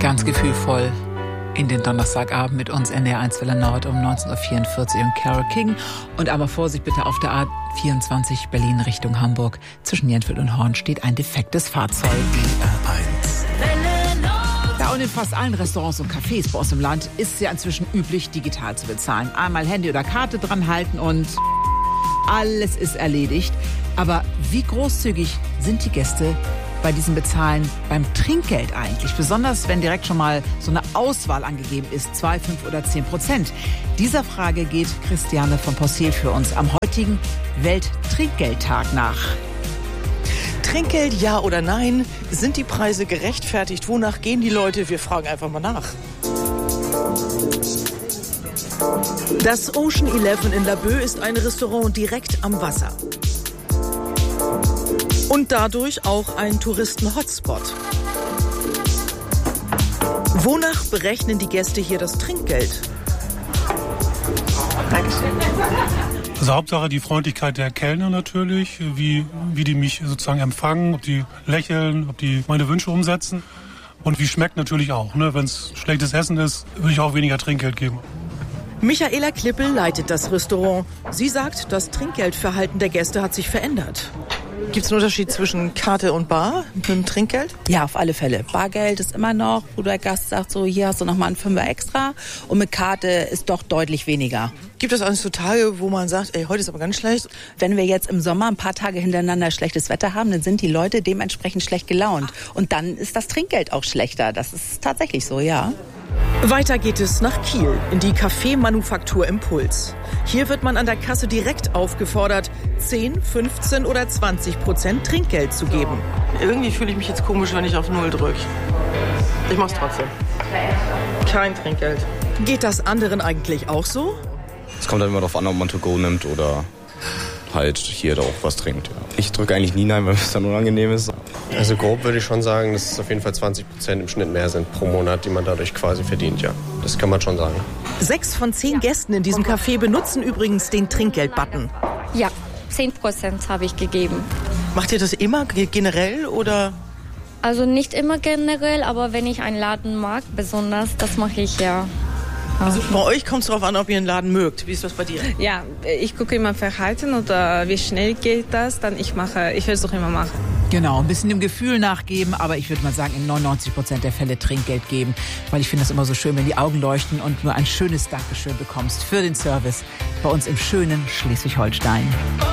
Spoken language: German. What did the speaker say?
Ganz gefühlvoll in den Donnerstagabend mit uns NDR 1 Welle Nord um 19.44 Uhr und Carole King. Und aber Vorsicht bitte, auf der A24 Berlin Richtung Hamburg. Zwischen Jentfeld und Horn steht ein defektes Fahrzeug. Ja, und in fast allen Restaurants und Cafés bei uns im Land ist es ja inzwischen üblich, digital zu bezahlen. Einmal Handy oder Karte dran halten und alles ist erledigt. Aber wie großzügig sind die Gäste bei diesem Bezahlen beim Trinkgeld eigentlich? Besonders, wenn direkt schon mal so eine Auswahl angegeben ist, 2, 5 oder 10%. Dieser Frage geht Christiane von Possel für uns am heutigen Welttrinkgeldtag nach. Trinkgeld, ja oder nein? Sind die Preise gerechtfertigt? Wonach gehen die Leute? Wir fragen einfach mal nach. Das Ocean 11 in Laboe ist ein Restaurant direkt am Wasser. Und dadurch auch ein Touristen-Hotspot. Wonach berechnen die Gäste hier das Trinkgeld? Also Hauptsache die Freundlichkeit der Kellner natürlich, wie die mich sozusagen empfangen, ob die lächeln, ob die meine Wünsche umsetzen. Und wie schmeckt natürlich auch. Ne? Wenn es schlechtes Essen ist, würde ich auch weniger Trinkgeld geben. Michaela Klippel leitet das Restaurant. Sie sagt, das Trinkgeldverhalten der Gäste hat sich verändert. Gibt es einen Unterschied zwischen Karte und Bar mit dem Trinkgeld? Ja, auf alle Fälle. Bargeld ist immer noch, wo der Gast sagt, so hier hast du nochmal einen Fünfer extra. Und mit Karte ist doch deutlich weniger. Gibt es eigentlich so Tage, wo man sagt, ey, heute ist aber ganz schlecht? Wenn wir jetzt im Sommer ein paar Tage hintereinander schlechtes Wetter haben, dann sind die Leute dementsprechend schlecht gelaunt. Und dann ist das Trinkgeld auch schlechter. Das ist tatsächlich so, ja. Weiter geht es nach Kiel, in die Kaffeemanufaktur Impuls. Hier wird man an der Kasse direkt aufgefordert, 10, 15 oder 20% Trinkgeld zu geben. Irgendwie fühle ich mich jetzt komisch, wenn ich auf 0 drücke. Ich mach's trotzdem. Kein Trinkgeld. Geht das anderen eigentlich auch so? Es kommt halt immer darauf an, ob man To-Go nimmt oder halt hier auch was trinkt. Ja. Ich drücke eigentlich nie nein, weil es dann unangenehm ist. Also grob würde ich schon sagen, dass es auf jeden Fall 20% im Schnitt mehr sind pro Monat, die man dadurch quasi verdient, ja. Das kann man schon sagen. 6 von 10 Gästen in diesem Café benutzen übrigens den Trinkgeld-Button. Ja, 10% habe ich gegeben. Macht ihr das immer generell oder? Also nicht immer generell, aber wenn ich einen Laden mag, besonders, das mache ich ja. Also bei euch kommt es darauf an, ob ihr einen Laden mögt. Wie ist das bei dir? Ja, ich gucke immer Verhalten oder wie schnell geht das, dann ich versuche immer machen. Genau, ein bisschen dem Gefühl nachgeben, aber ich würde mal sagen, in 99% der Fälle Trinkgeld geben, weil ich finde das immer so schön, wenn die Augen leuchten und nur ein schönes Dankeschön bekommst für den Service bei uns im schönen Schleswig-Holstein.